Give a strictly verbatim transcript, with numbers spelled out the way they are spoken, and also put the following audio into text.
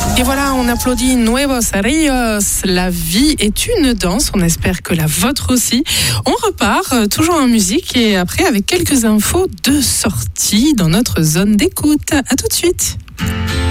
Et voilà, on applaudit Nuevos Ríos. La vie est une danse. On espère que la vôtre aussi. On repart euh, toujours en musique et après avec quelques infos de sortie dans notre zone d'écoute. À tout de suite.